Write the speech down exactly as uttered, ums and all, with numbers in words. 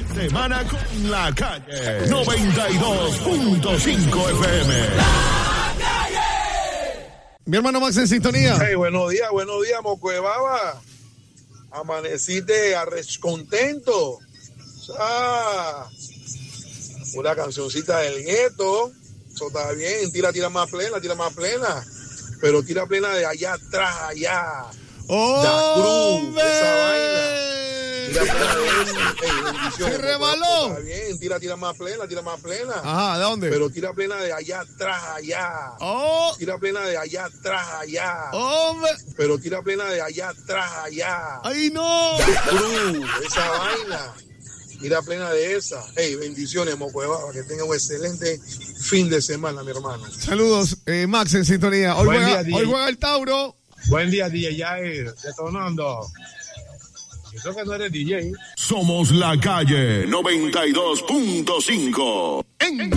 Semana con La Calle noventa y dos punto cinco F M. La Calle. Mi hermano Max en sintonía. Hey, buenos días, buenos días, Moco de Baba. Amaneciste contento. Ah, una cancioncita del gueto. Eso está bien. Tira, tira más plena, tira más plena. Pero tira plena de allá atrás, allá. ¡Oh! La cruz, esa vaina. Tira plena de eso. Hey, bendiciones, Se rebaló. Moco, está bien. Tira, tira más plena, tira más plena. Ajá, ¿de dónde? Pero tira plena de allá atrás, allá. ¡Oh! Tira plena de allá atrás, allá. ¡Hombre! Pero tira plena de allá atrás, allá. ¡Ay, no! La cruz, esa vaina. Tira plena de esa. Hey, bendiciones, Moco de Baba. Que tenga un excelente fin de semana, mi hermano. Saludos, eh, Max en sintonía. Hoy, Buen juega, día, hoy D J. juega el Tauro. Buen día, D J Jair, detonando. Yo creo que no eres D J. Somos La Calle noventa y dos punto cinco. En